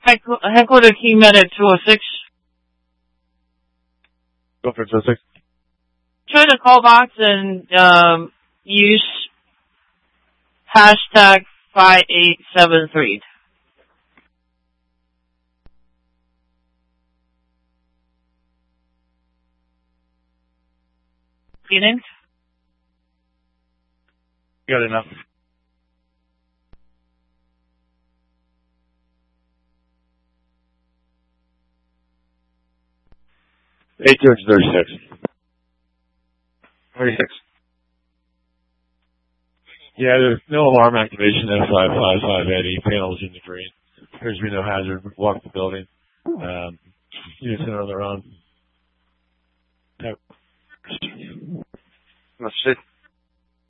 Headquarter key med at 206. Go for 206. Try the call box and use hashtag 5873. Phoenix? Got enough. Eight to 36. 36. Yeah, there's no alarm activation F555 Eddie. Panels in the green. Appears to be no hazard. Walk the building. Units in on their own. Yep. That's it.